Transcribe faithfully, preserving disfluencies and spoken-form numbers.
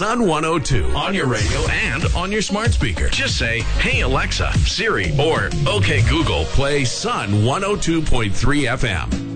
Sun one oh two on your radio and on your smart speaker. Just say, "Hey Alexa, Siri," or "Okay Google, play Sun one oh two point three F M."